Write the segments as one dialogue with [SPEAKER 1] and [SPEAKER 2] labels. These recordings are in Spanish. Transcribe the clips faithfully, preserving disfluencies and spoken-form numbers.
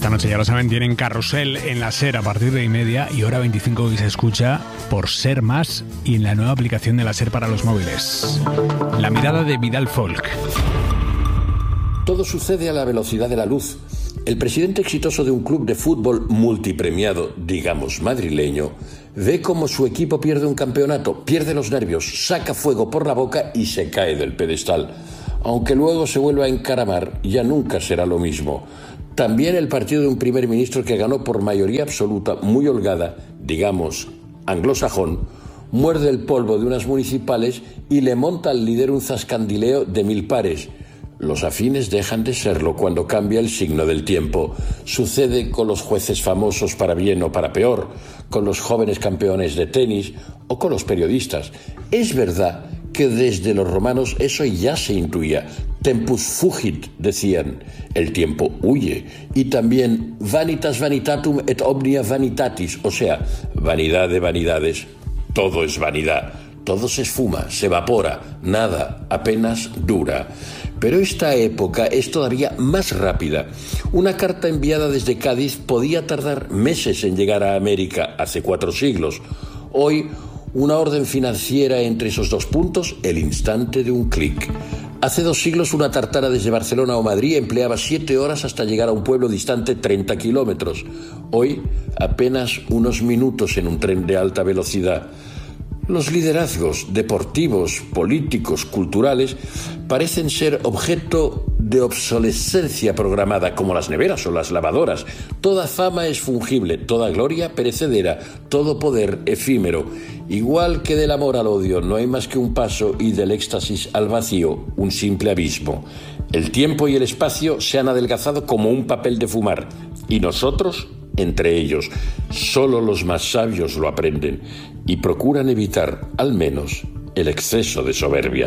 [SPEAKER 1] Esta noche, ya lo saben, tienen Carrusel en la SER a partir de y media y hora veinticinco que se escucha por Ser Más y en la nueva aplicación de la SER para los móviles. La mirada de Vidal Folk.
[SPEAKER 2] Todo sucede a la velocidad de la luz. El presidente exitoso de un club de fútbol multipremiado, digamos madrileño, ve cómo su equipo pierde un campeonato, pierde los nervios, saca fuego por la boca y se cae del pedestal. Aunque luego se vuelva a encaramar, ya nunca será lo mismo. También el partido de un primer ministro que ganó por mayoría absoluta, muy holgada, digamos anglosajón, muerde el polvo de unas municipales y le monta al líder un zascandileo de mil pares. Los afines dejan de serlo cuando cambia el signo del tiempo. Sucede con los jueces famosos para bien o para peor, con los jóvenes campeones de tenis o con los periodistas. Es verdad que desde los romanos eso ya se intuía. Tempus fugit, decían, el tiempo huye. Y también vanitas vanitatum et omnia vanitatis, o sea, vanidad de vanidades, todo es vanidad. Todo se esfuma, se evapora, nada, apenas dura. Pero esta época es todavía más rápida. Una carta enviada desde Cádiz podía tardar meses en llegar a América, hace cuatro siglos. Hoy, una orden financiera entre esos dos puntos, el instante de un clic. Hace dos siglos una tartana desde Barcelona o Madrid empleaba siete horas hasta llegar a un pueblo distante treinta kilómetros. Hoy, apenas unos minutos en un tren de alta velocidad. Los liderazgos deportivos, políticos, culturales parecen ser objeto de obsolescencia programada, como las neveras o las lavadoras. Toda fama es fungible, toda gloria perecedera, todo poder efímero. Igual que del amor al odio no hay más que un paso y del éxtasis al vacío un simple abismo. El tiempo y el espacio se han adelgazado como un papel de fumar y nosotros entre ellos. Solo los más sabios lo aprenden y procuran evitar, al menos, el exceso de soberbia.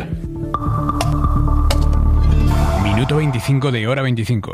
[SPEAKER 1] Minuto veinticinco de hora veinticinco.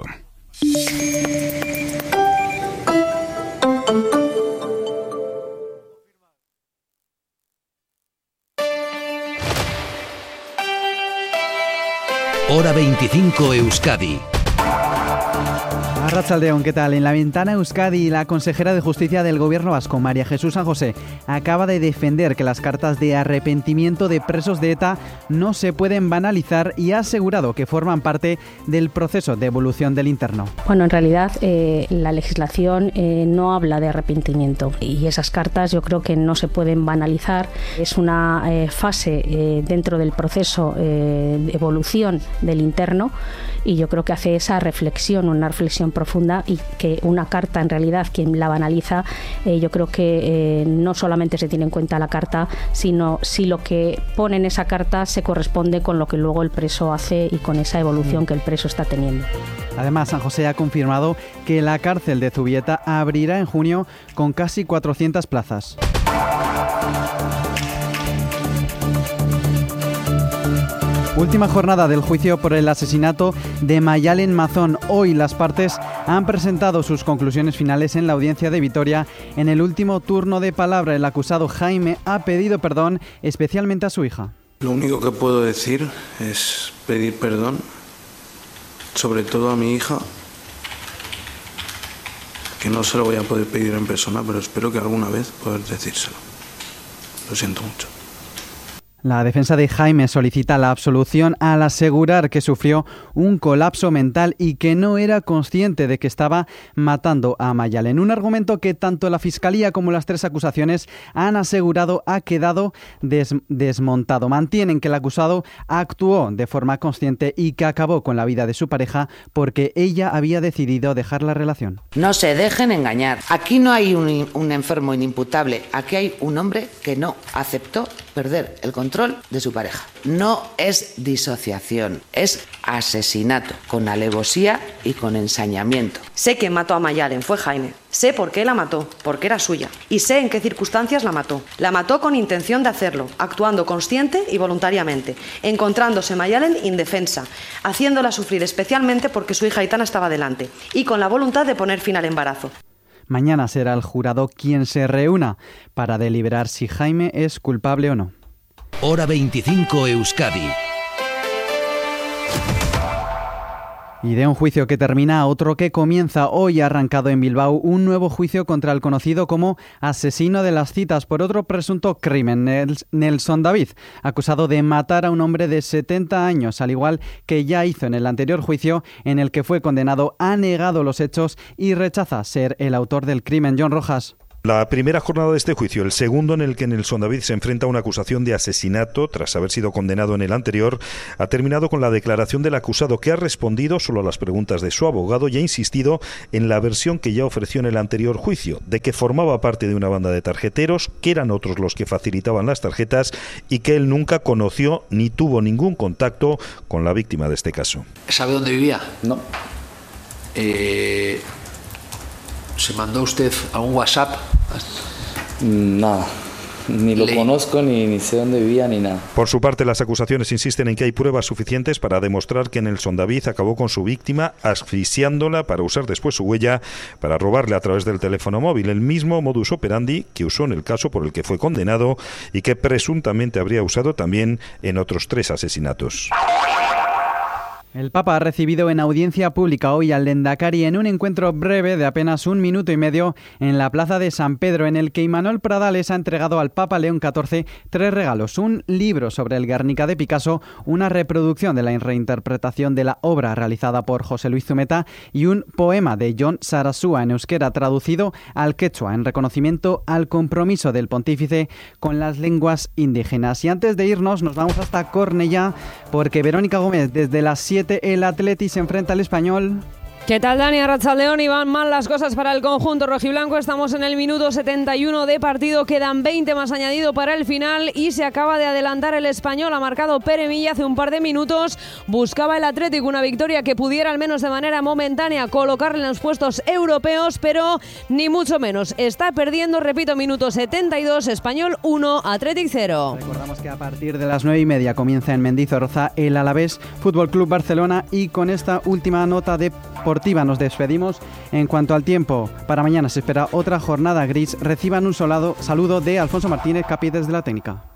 [SPEAKER 3] Hora veinticinco Euskadi.
[SPEAKER 4] Arratsaldeon, ¿qué tal? En la ventana Euskadi, la consejera de Justicia del Gobierno vasco, María Jesús San José, acaba de defender que las cartas de arrepentimiento de presos de ETA no se pueden banalizar y ha asegurado que forman parte del proceso de evolución del interno.
[SPEAKER 5] Bueno, en realidad eh, la legislación eh, no habla de arrepentimiento y esas cartas yo creo que no se pueden banalizar. Es una eh, fase eh, dentro del proceso eh, de evolución del interno y yo creo que hace esa reflexión, una reflexión profunda y que una carta en realidad quien la banaliza eh, yo creo que eh, no solamente se tiene en cuenta la carta sino si lo que pone en esa carta se corresponde con lo que luego el preso hace y con esa evolución que el preso está teniendo.
[SPEAKER 4] Además, San José ha confirmado que la cárcel de Zubieta abrirá en junio con casi cuatrocientas plazas. Última jornada del juicio por el asesinato de Mayalen Mazón. Hoy las partes han presentado sus conclusiones finales en la audiencia de Vitoria. En el último turno de palabra, el acusado Jaime ha pedido perdón especialmente a su hija.
[SPEAKER 6] Lo único que puedo decir es pedir perdón, sobre todo a mi hija, que no se lo voy a poder pedir en persona, pero espero que alguna vez poder decírselo. Lo siento mucho.
[SPEAKER 4] La defensa de Jaime solicita la absolución al asegurar que sufrió un colapso mental y que no era consciente de que estaba matando a Mayalen. Un argumento que tanto la Fiscalía como las tres acusaciones han asegurado ha quedado des- desmontado. Mantienen que el acusado actuó de forma consciente y que acabó con la vida de su pareja porque ella había decidido dejar la relación.
[SPEAKER 7] No se dejen engañar. Aquí no hay un, un enfermo inimputable. Aquí hay un hombre que no aceptó perder el control de su pareja. No es disociación, es asesinato, con alevosía y con ensañamiento.
[SPEAKER 8] Sé quién mató a Mayalen, fue Jaime. Sé por qué la mató, porque era suya. Y sé en qué circunstancias la mató. La mató con intención de hacerlo, actuando consciente y voluntariamente, encontrándose Mayalen indefensa, haciéndola sufrir especialmente porque su hija Aitana estaba delante, y con la voluntad de poner fin al embarazo.
[SPEAKER 4] Mañana será el jurado quien se reúna para deliberar si Jaime es culpable o no. Hora veinticinco Euskadi. Y de un juicio que termina a otro que comienza. Hoy ha arrancado en Bilbao un nuevo juicio contra el conocido como asesino de las citas por otro presunto crimen, Nelson David, acusado de matar a un hombre de setenta años, al igual que ya hizo en el anterior juicio en el que fue condenado, ha negado los hechos y rechaza ser el autor del crimen. John Rojas.
[SPEAKER 9] La primera jornada de este juicio, el segundo en el que Nelson David se enfrenta a una acusación de asesinato tras haber sido condenado en el anterior, ha terminado con la declaración del acusado, que ha respondido solo a las preguntas de su abogado y ha insistido en la versión que ya ofreció en el anterior juicio, de que formaba parte de una banda de tarjeteros, que eran otros los que facilitaban las tarjetas y que él nunca conoció ni tuvo ningún contacto con la víctima de este caso.
[SPEAKER 10] ¿Sabe dónde vivía?
[SPEAKER 11] No.
[SPEAKER 10] Eh... ¿Se mandó usted a un WhatsApp?
[SPEAKER 11] Nada, ni lo Le... conozco, ni, ni sé dónde vivía, ni nada.
[SPEAKER 9] Por su parte, las acusaciones insisten en que hay pruebas suficientes para demostrar que Nelson David acabó con su víctima asfixiándola para usar después su huella para robarle a través del teléfono móvil, el mismo modus operandi que usó en el caso por el que fue condenado y que presuntamente habría usado también en otros tres asesinatos.
[SPEAKER 4] El Papa ha recibido en audiencia pública hoy al Lendakari en un encuentro breve de apenas un minuto y medio en la plaza de San Pedro, en el que Imanol Pradales ha entregado al Papa León catorce tres regalos: un libro sobre el Guernica de Picasso, una reproducción de la reinterpretación de la obra realizada por José Luis Zumeta y un poema de Jon Sarasúa en euskera traducido al quechua, en reconocimiento al compromiso del pontífice con las lenguas indígenas. Y antes de irnos nos vamos hasta Cornellá, porque Verónica Gómez, desde las siete el Atleti se enfrenta al Español.
[SPEAKER 12] ¿Qué tal, Dani? Arratsaldeón, y van mal las cosas para el conjunto rojiblanco. Estamos en el minuto setenta y uno de partido, quedan veinte más añadido para el final y se acaba de adelantar el Español. Ha marcado Pere Milla hace un par de minutos. Buscaba el Atlético una victoria que pudiera, al menos de manera momentánea, colocarle en los puestos europeos, pero ni mucho menos. Está perdiendo, repito, minuto setenta y dos, Español uno, Athletic cero.
[SPEAKER 4] Recordamos que a partir de las nueve y media comienza en Mendizorroza el Alavés Fútbol Club Barcelona, y con esta última nota de nos despedimos. En cuanto al tiempo, para mañana se espera otra jornada gris. Reciban un solado saludo de Alfonso Martínez, capi desde la técnica.